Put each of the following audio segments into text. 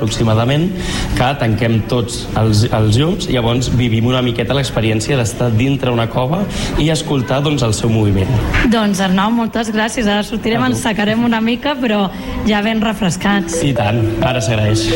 aproximadament, que tanquem tots els llums, llavors vivim una miqueta l'experiència d'estar dintre una cova i escoltar el seu moviment. Doncs Arnau, moltes gràcies. Ara sortirem, ens secarem una mica, però ja ben refrescats. I tant, ara s'agraeix.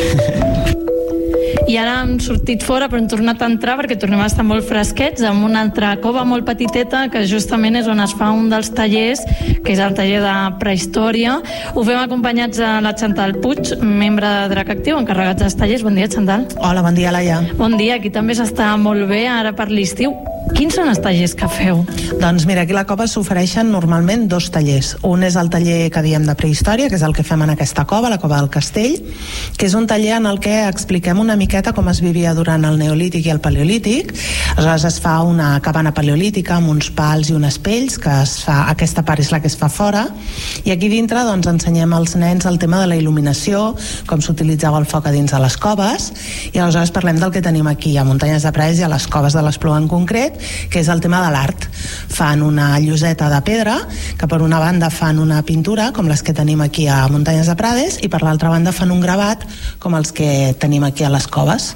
I ara hem sortit fora, però hem tornat a entrar perquè tornem a estar molt fresquets en una altra cova molt petiteta, que justament és on es fa un dels tallers, que és el taller de prehistòria. Ho fem acompanyats de la Chantal Puig, membre de Drac Actiu, encarregats dels tallers. Bon dia, Chantal. Hola, bon dia, Laia. Bon dia, aquí també s'està molt bé ara per l'estiu. Quins són els tallers que feu? Doncs mira, aquí a la cova s'ofereixen normalment 2 tallers. Un és el taller que diem de prehistòria, que és el que fem en aquesta cova, la cova del Castell, que és un taller en el que expliquem una miqueta com es vivia durant el Neolític i el Paleolític. Aleshores es fa una cabana paleolítica amb uns pals i unes pells, que es fa, aquesta part és la que es fa fora, i aquí dintre doncs ensenyem als nens el tema de la il·luminació, com s'utilitzava el foc a dins de les coves, i aleshores parlem del que tenim aquí a Muntanyes de Prades i a les coves de l'Espluga en concret, que és el tema de l'art. Fan una lloseta de pedra, que per una banda fan una pintura, com les que tenim aquí a Muntanyes de Prades, i per l'altra banda fan un gravat, com els que tenim aquí a les coves.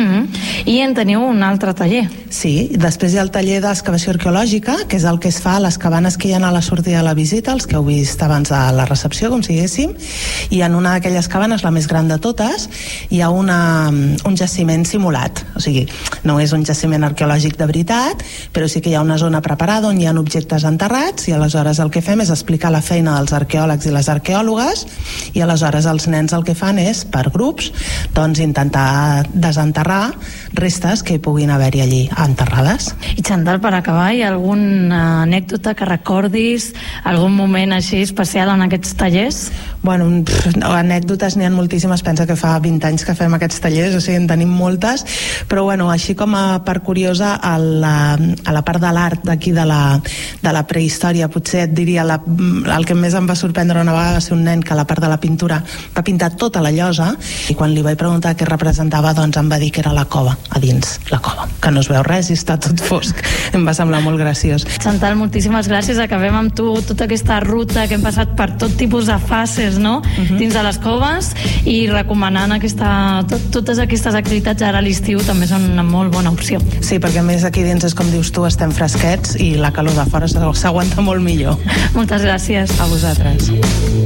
I en teniu un altre taller. Sí, després hi ha el taller d'excavació arqueològica, que és el que es fa a les cabanes que hi ha a la sortida de la visita, els que heu vist abans de la recepció, com si diguéssim, i en una d'aquelles cabanes, la més gran de totes, hi ha un jaciment simulat. O sigui, no és un jaciment arqueològic de veritat, però sí que hi ha una zona preparada on hi ha objectes enterrats, i aleshores el que fem és explicar la feina dels arqueòlegs i les arqueòlogues, i aleshores els nens el que fan és, per grups, doncs intentar desenterrar restes que hi puguin haver-hi allí enterrades. I Chantal, per acabar, hi ha alguna anècdota que recordis, algun moment així especial en aquests tallers? Bueno, anècdotes n'hi ha moltíssimes, pensa que fa 20 anys que fem aquests tallers, o sigui, en tenim moltes, però bueno, així com a part curiosa, a la part de l'art d'aquí de la prehistòria, potser et diria el que més em va sorprendre una vegada va ser un nen que a la part de la pintura va pintar tota la llosa, i quan li vaig preguntar què representava, doncs em va dir que era la cova, a dins la cova, que no es veu res i està tot fosc. Em va semblar molt graciós. Chantal, moltíssimes gràcies. Acabem amb tu tota aquesta ruta que hem passat per tot tipus de fases, no? Dins de les coves, i recomanant totes aquestes activitats ara a l'estiu també són una molt bona opció. Sí, perquè a més aquí dins és com dius tu, estem fresquets i la calor de fora s'aguanta molt millor. Moltes gràcies. A vosaltres.